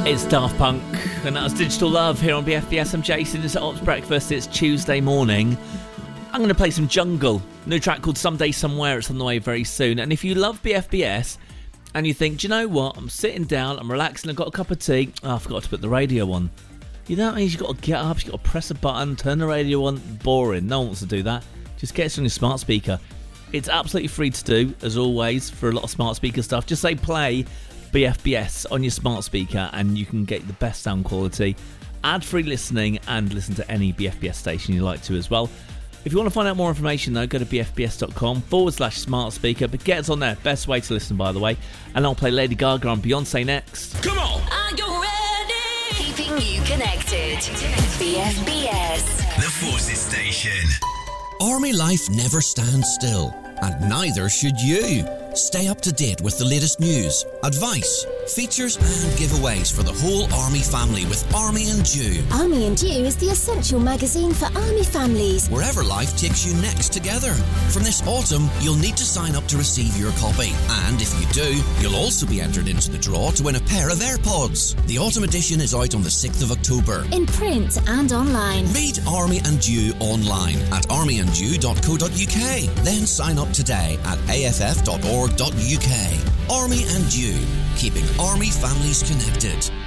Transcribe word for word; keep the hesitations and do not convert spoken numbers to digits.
It's Daft Punk, and that's Digital Love here on B F B S. I'm Jason. It's Ops Breakfast. It's Tuesday morning. I'm going to play some Jungle. New track called Someday Somewhere. It's on the way very soon. And if you love B F B S and you think, do you know what? I'm sitting down, I'm relaxing, I've got a cup of tea. Oh, I forgot to put the radio on. You know what I mean? You've got to get up, you've got to press a button, turn the radio on. Boring. No one wants to do that. Just get it on your smart speaker. It's absolutely free to do, as always, for a lot of smart speaker stuff. Just say play B F B S on your smart speaker and you can get the best sound quality, ad-free listening, and listen to any B F B S station you like to as well. If you want to find out more information though, go to bfbs.com forward slash smart speaker, but get us on there. Best way to listen, by the way. And I'll play Lady Gaga and Beyonce next. Come on! Are you ready? Keeping you connected. B F B S. The Forces Station. Army life never stands still, and neither should you. Stay up to date with the latest news, advice, features and giveaways for the whole Army family with Army and Dew. Army and Dew is the essential magazine for Army families. Wherever life takes you next together. From this autumn, you'll need to sign up to receive your copy. And if you do, you'll also be entered into the draw to win a pair of AirPods. The autumn edition is out on the sixth of October. In print and online. Read Army and Dew online at army and dew dot co dot uk. Then sign up today at a f f dot org dot u k. Army and Dew, keeping Army families connected.